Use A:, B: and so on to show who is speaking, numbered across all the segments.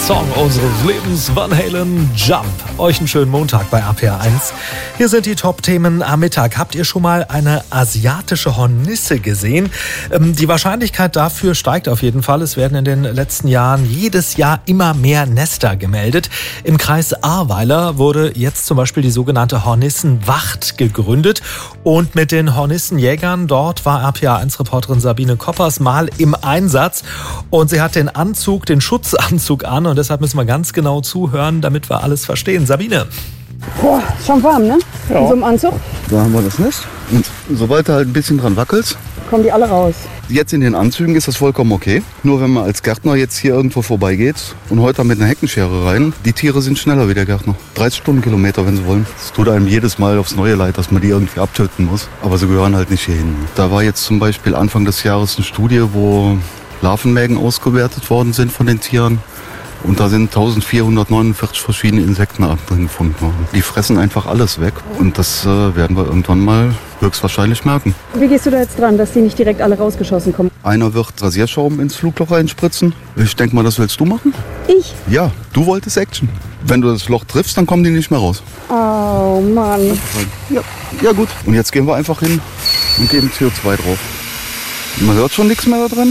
A: Song unseres Lebens, Van Halen, Jump. Euch einen schönen Montag bei APR1. Hier sind die Top-Themen am Mittag. Habt ihr schon mal eine asiatische Hornisse gesehen? Die Wahrscheinlichkeit dafür steigt auf jeden Fall. Es werden in den letzten Jahren jedes Jahr immer mehr Nester gemeldet. Im Kreis Ahrweiler wurde jetzt zum Beispiel die sogenannte Hornissenwacht gegründet. Und mit den Hornissenjägern dort war APR1-Reporterin Sabine Koppers mal im Einsatz. Und sie hat den Schutzanzug an. Und deshalb müssen wir ganz genau zuhören, damit wir alles verstehen. Sabine.
B: Boah, schon warm, ne?
C: Ja.
B: In so einem Anzug
C: Da haben wir das Nest. Und sobald du halt ein bisschen dran wackelst,
B: kommen die alle raus.
C: jetzt in den Anzügen ist das vollkommen okay. Nur wenn man als Gärtner jetzt hier irgendwo vorbeigeht und heute mit einer Heckenschere rein, die Tiere sind schneller wie der Gärtner. 30 Stundenkilometer, wenn sie wollen. Es tut einem jedes Mal aufs Neue leid, dass man die irgendwie abtöten muss. Aber sie gehören halt nicht hierhin. Da war jetzt zum Beispiel Anfang des Jahres eine Studie, wo Larvenmägen ausgewertet worden sind von den Tieren. Und da sind 1449 verschiedene Insektenarten drin gefunden worden. Die fressen einfach alles weg. Und das werden wir irgendwann mal höchstwahrscheinlich merken.
B: Wie gehst du da jetzt dran, dass die nicht direkt alle rausgeschossen kommen?
C: Einer wird Rasierschaum ins Flugloch reinspritzen. Ich denke mal, das willst du machen?
B: Ich?
C: Ja, du wolltest Action. Wenn du das Loch triffst, dann kommen die nicht mehr raus.
B: Oh Mann.
C: Ja gut. Und jetzt gehen wir einfach hin und geben CO2 drauf. Man hört schon nichts mehr da drin.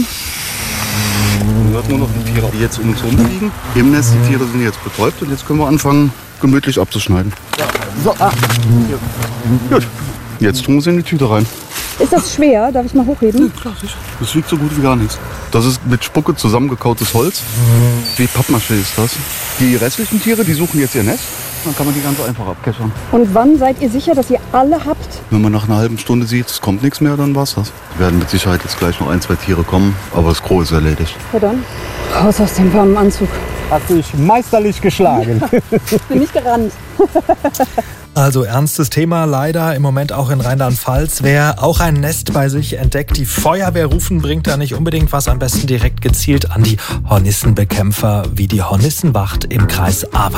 C: Man hört nur noch die Tiere, die jetzt um uns rumfliegen. Im Nest, die Tiere sind jetzt betäubt und jetzt können wir anfangen, gemütlich abzuschneiden. So, Gut, jetzt tun wir es in die Tüte rein.
B: Ist das schwer? Darf ich mal hochheben?
C: Klar, sicher. Das wiegt so gut wie gar nichts. Das ist mit Spucke zusammengekautes Holz. Wie Pappmaché ist das. Die restlichen Tiere, die suchen jetzt ihr Nest. Dann kann man die ganz einfach abkeschern.
B: Und wann seid ihr sicher, dass ihr alle habt?
C: Wenn man nach einer halben Stunde sieht, es kommt nichts mehr, dann war's das. Es werden mit Sicherheit jetzt gleich noch 1, 2 Tiere kommen, aber das Gros ist erledigt.
B: Ja dann, raus aus dem warmen Anzug.
D: Hast dich meisterlich geschlagen.
B: Bin nicht gerannt.
A: Also ernstes Thema leider im Moment auch in Rheinland-Pfalz. Wer auch ein Nest bei sich entdeckt, die Feuerwehr rufen, bringt da nicht unbedingt was. Am besten direkt gezielt an die Hornissenbekämpfer wie die Hornissenwacht im Kreis Ahrweiler.